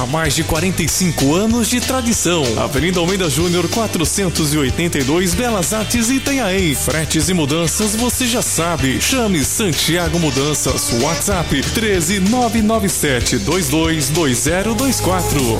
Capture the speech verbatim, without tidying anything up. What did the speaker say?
há mais de quarenta e cinco anos de tradição. Avenida Almeida Júnior quatrocentos e oitenta e dois, Belas Artes, Itanhaém. Fretes e mudanças você já sabe. Chame Santiago Mudanças. WhatsApp treze nove nove sete dois dois dois zero dois quatro.